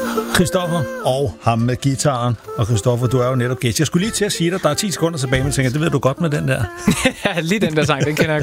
Christoffer og ham med gitaren. Og Christoffer, du er jo netop gæst. Jeg skulle lige til at sige dig, der er 10 sekunder tilbage, men jeg tænker, det ved du godt med den der. Ja, lige den der sang, den kender jeg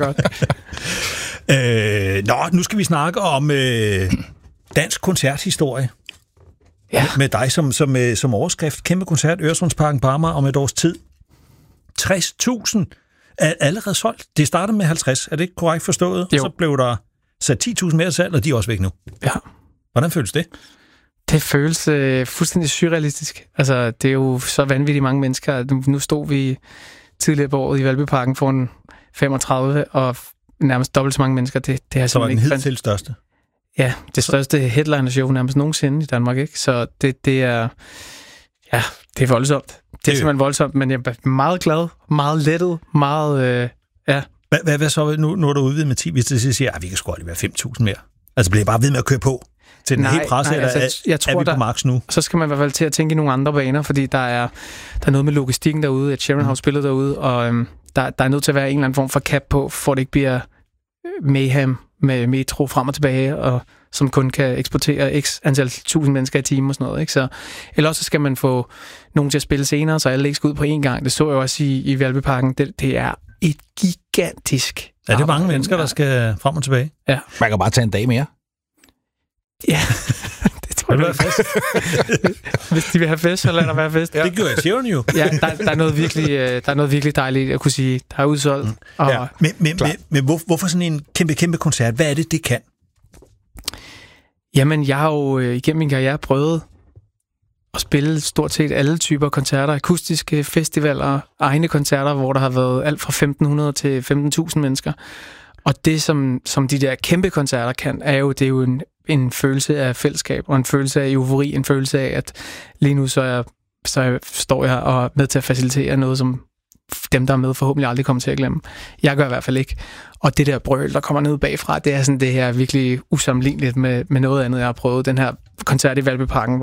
godt. Nu skal vi snakke om dansk koncerthistorie. Ja. Med dig som overskrift. Kæmpe koncert, Øresundsparken på Amager om et års tid. 60.000 er allerede solgt. Det startede med 50, er det ikke korrekt forstået? Jo. Så blev der sat 10.000 mere salg, og de er også væk nu. Ja. Hvordan føles det? Det føles fuldstændig surrealistisk. Altså, det er jo så vanvittigt mange mennesker. Nu stod vi tidligere på året i Valbyparken for en 35, og nærmest dobbelt så mange mennesker. Det er Så var den hidtil største? Ja, det største headliner-show nærmest nogensinde i Danmark, ikke? Så det er... Ja, det er voldsomt. Det er simpelthen voldsomt, men jeg er meget glad, meget lettet, meget... ja. Hvad så nu er du udvidet med 10, hvis det siger, at vi kan sgu aldrig være 5.000 mere? Altså bliver jeg bare ved med at køre på til den helt presse, eller jeg tror, er vi på max nu? Så skal man i hvert fald til at tænke i nogle andre baner, fordi der er noget med logistikken derude, at Sharon har spillet derude, og der er nødt til at være en eller anden form for cap på, for det ikke bliver mayhem med metro frem og tilbage, og som kun kan eksportere x antal 1000 mennesker i timen og sådan noget, ikke? Så ellers så skal man få nogen til at spille senere, så alle ikke skal ud på én gang. Det så jeg også i Valbyparken. Det er et gigantisk... Er det mange mennesker, der skal frem og tilbage? Ja. Man kan bare tage en dag mere. Ja, det tror jeg. Vil du have fest? Hvis de vil have fest, så lader der være fest. Ja. Det gjorde jeg Sharon jo. Ja, der er noget virkelig dejligt at kunne sige, der er udsolgt. Og ja. Men hvorfor sådan en kæmpe koncert? Hvad er det kan? Jamen, jeg har jo igennem min karriere prøvet at spille stort set alle typer koncerter, akustiske festivaler, egne koncerter, hvor der har været alt fra 1.500 til 15.000 mennesker. Og det, som de der kæmpe koncerter kan, det er jo en følelse af fællesskab, og en følelse af eufori, en følelse af, at lige nu så står jeg og er med til at facilitere noget, som dem, der er med, forhåbentlig aldrig kommer til at glemme. Jeg gør i hvert fald ikke. Og det der brøl, der kommer ned bagfra, det er sådan det her virkelig usammenligneligt med noget andet, jeg har prøvet. Den her koncert i Valbyparken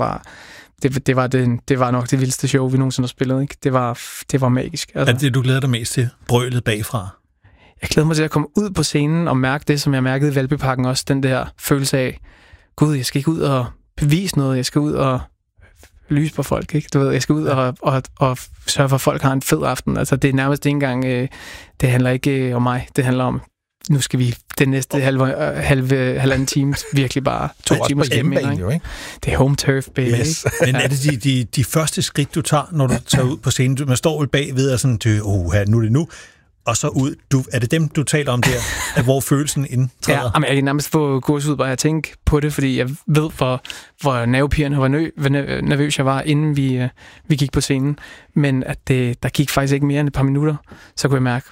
det var nok det vildeste show, vi nogensinde har spillet, ikke? Det var magisk. Altså. Er det, du glæder dig mest til? Brølet bagfra? Jeg glæder mig til at komme ud på scenen og mærke det, som jeg mærkede i Valbyparken også. Den der følelse af, gud, jeg skal ikke ud og bevise noget. Jeg skal ud og lyse på folk, ikke? Du ved, jeg skal ud og sørge for, at folk har en fed aften. Altså, det er nærmest ikke engang... det handler ikke om mig. Det handler om, nu skal vi den næste halvanden time virkelig bare 2 timer hjemmebane, jo, ikke? Det er home turf, baby. Yes. Men er det de første skridt, du tager, når du tager ud på scenen? Man står jo bagved og sådan, nu er det nu. Og så ud. Er det dem, du taler om der, hvor følelsen indtræder? Ja, men jeg kan nærmest få gåsehud bare at tænke på det, fordi jeg ved, hvor nervepirrende og nervøs jeg var, inden vi gik på scenen. Men at der gik faktisk ikke mere end et par minutter, så kunne jeg mærke,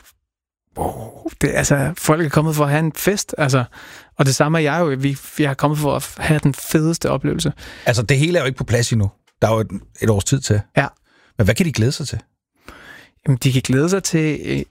folk er kommet for at have en fest. Altså, og det samme er jeg jo. Jeg er kommet for at have den fedeste oplevelse. Altså, det hele er jo ikke på plads endnu. Der er jo et års tid til. Ja. Men hvad kan de glæde sig til? Jamen, de kan glæde sig til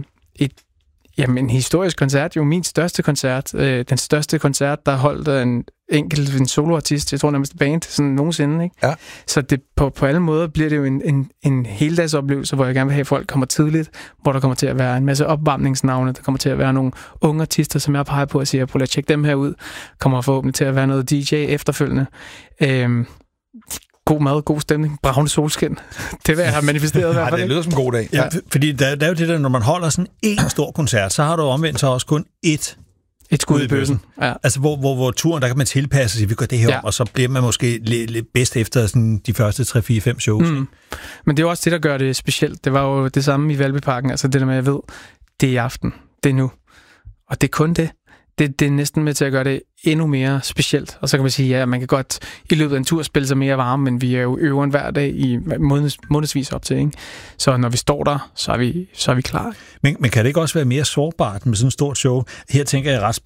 en historisk koncert. Jo, min største koncert. Den største koncert, der holdt en soloartist, jeg tror nærmest band, sådan nogensinde, ikke? Ja. Så det, på alle måder bliver det jo en heldagsoplevelse, hvor jeg gerne vil have, at folk kommer tidligt, hvor der kommer til at være en masse opvarmningsnavne, der kommer til at være nogle unge artister, som jeg peger på og siger, prøv at tjekke dem her ud. Kommer forhåbentlig til at være noget DJ efterfølgende. God mad, god stemning, bravende solskin. Det vil jeg have manifesteret i hvert fald. Det lyder som en god dag. Ja, fordi der er jo det der, når man holder sådan en stor koncert, så har du omvendt så også kun et skud i bøssen. Ja. Altså, hvor turen, der kan man tilpasse sig, vi gør det her om, og så bliver man måske lidt bedst efter sådan de første 3, 4, 5 shows. Men det er jo også det, der gør det specielt. Det var jo det samme i Valbyparken. Altså det der med, jeg ved, det er i aften, det er nu. Og det er kun det. Det er næsten med til at gøre det endnu mere specielt. Og så kan man sige, ja, man kan godt i løbet af en tur spille sig mere varme, men vi er jo øveren hver dag i månedsvis op til, ikke? Så når vi står der, så er vi klar. Men kan det ikke også være mere sårbart med sådan et stort show? Her tænker jeg ret